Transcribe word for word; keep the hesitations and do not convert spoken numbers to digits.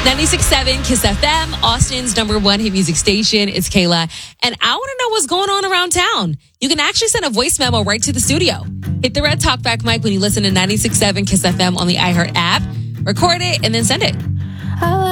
ninety-six point seven Kiss F M, Austin's number one hit music station. It's Kayla. And I want to know what's going on around town. You can actually send a voice memo right to the studio. Hit the red talkback mic when you listen to ninety-six point seven Kiss F M on the iHeart app. Record it and then send it.